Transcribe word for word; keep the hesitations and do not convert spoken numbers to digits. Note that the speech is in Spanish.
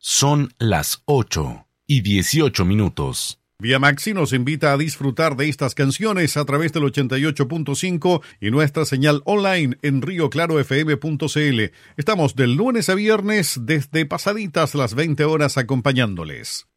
Son las ocho y dieciocho minutos. Vía Maxi nos invita a disfrutar de estas canciones a través del ochenta y ocho punto cinco y nuestra señal online en rio claro f m punto c l. Estamos del lunes a viernes desde pasaditas las veinte horas acompañándoles.